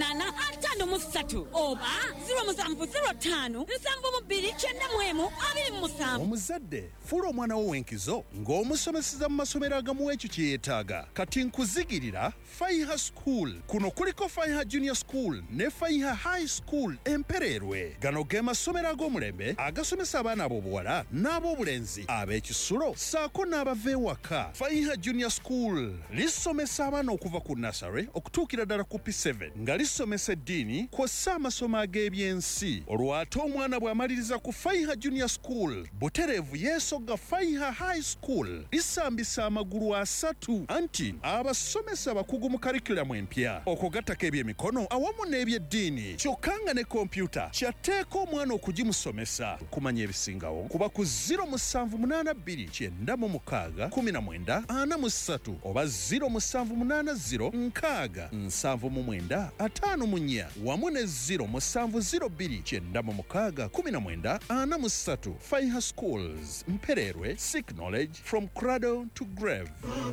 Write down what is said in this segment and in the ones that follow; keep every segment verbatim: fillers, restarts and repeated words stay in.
munana atano mu ssatu oba ziro musanvu ziro ttaano nsanvu mu bbiri kyenda mu emu abiri mu musanvu. Omuzadde fuula omwana wo w'enkizo ng'omusomeseza mu masomero agamuwa ekyo kye yeetaaga. Kati nkuzigirira Faiha School. Kuno kuliko Faiha Junior School ne Faiha High School Empererwe. Gano ge masomero ag'omulembe agasomesa abaana ab'obuwala n'ab'obulenzi ab'ekisulo ssaako n'abava ewaka. Faiha Junior School lisomesa abaana okuva ku nasare okutuukira ddala ku P seven nga lisomesa eddiini kw'ossa amasomo ag'ebyensi. Olwo ate omwana bw'amaliriza ku Faiha Junior School butereevu yeesogga Faiha High School lisambisa amagulu asatu anti abasomesa bakugu mu karikulamu empya okugattako ebyemikono awamu n'ebyeddiini kyokka nga ne kompyuta kyatteeka omwana okugimusomesa. Kumanya ebisingawo kuba ku ziro musanvu munaana bbiri kyenda mu mukaaga kumi na mwenda ana mu ssatu oba ziro musanvu munaana ziro nkaaga nsanvu mu mwenda ataano mu nnya wamu ne ziro musanvu ziro bbiri kyenda mu mukaaga kumi na mwenda ana mu ssatu. Faiha Schools Mpererwe. Seek knowledge from cradle to grave.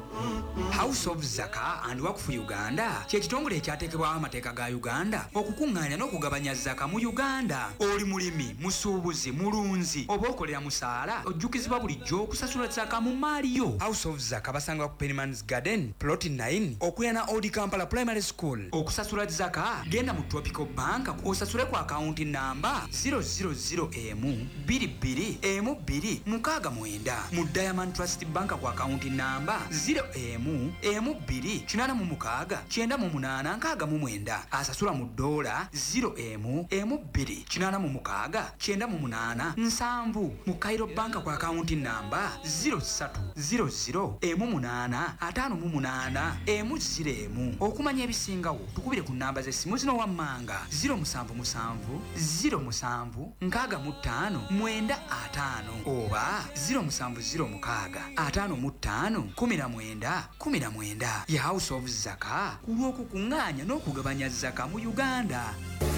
House of Zaka and Waqf Uganda kye kitongole ekyateekebwaho amateeka ga Uganda okukuŋŋaanya n'okugabanya zaka mu Uganda. Oli mulimi, musuubuzi, mulunzi oba okolera musaala ojjukizibwa bulijjo okusasula zaka mu maali yo. House of Zaka basanga ku Pennyman's Garden plot nine okuyana Old Kampala Primary School. Okusasula zaka genda mu Tropical Bank osasule ku akaunti namba zero zero zero emu bbiri bbiri emu bbiri mukaaga mwenda mu Diamond Trust Bank ku akaunti namba zero emu emu bbiri kinaana mu mukaaga kyenda mu munaana nkaaga mu mwenda. Asasula mu dola zero emu emu bbiri kinaana mu mukaaga kyenda mu munaana nsanvu mu Cairo Bank ku akaunti namba zero ssatu zero zero emu munaana ataano mu munaana emu ziro emu. Okumanya ebisingawo tukubire ku namba z'essimu zino wammanga ziro musanvu musanvu ziro musanvu nkaaga mu ttaano mwenda ataano oba ziro musanvu ziro mukaaga ataano mu ttaano kumi na mwenda kumi na mwenda. Ya House of Zaka ku lw'okukuŋŋaanya n'okugabanya zaka mu Uganda.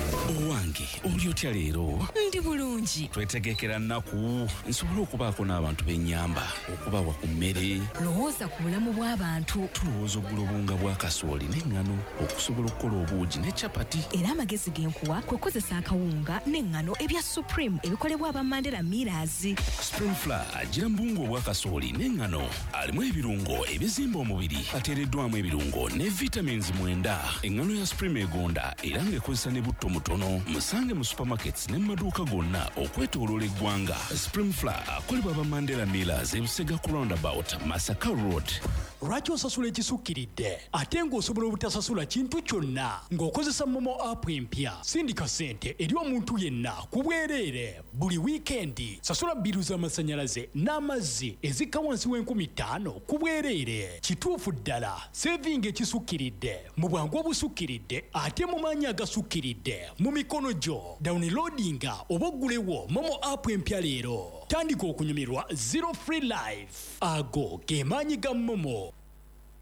Owange oli otya leero? Ndi bulungi. Twetegekera nnaku nsobole okubaako n'abantu b'ennyamba okubawa ku mmere. Lowooza ku bulamu bw'abantu. Tulowooza oggula obunga bwa kasooli n'eŋŋano okusobola okukola obuugi ne capati. Era amagezi genkuwa kwe kukozesa akawunga n'eŋŋano ebya Supreme ebikolebwa aba Mandela Millers. Spring Flour agira mbungu obwa kasooli n'eŋŋano alimu ebirungo ebizimba omubiri ateereddwamu ebirungo ne vitamins mwenda. Eŋŋano ya Supreme egonda era ng'ekozesa ne butto mutono. Musange mu supermarkets ne maduuka gonna okwetooloola eggwanga. Spring Flour akolebwa aba Mandela Millers e Busega ku roundabout Masaka Road. Lwaki osasula ekisukkiridde ate ng'osobola obutasasula kintu kyonna ng'okozesa Momo app empya? Sindika ssente eri omuntu yenna ku bwereere buli wiikendi. Sasula bbiru z'amasannyalaze n'amazzi ezikka wansi w'enkumi ttaano ku bwereere. Kituufu ddala sevinga ekisukkiridde mu bwangu obusukkiridde ate mu maanyi agasukkiridde mu mikono gyo. Downloadinga oba oggulewo Momo app empya leero. Tandika okunyumirwa Zero Free Life. Ago ge maanyi ga Momo.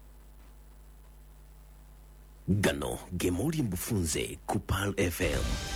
Gano ge muli mbufunze ku P A L F M.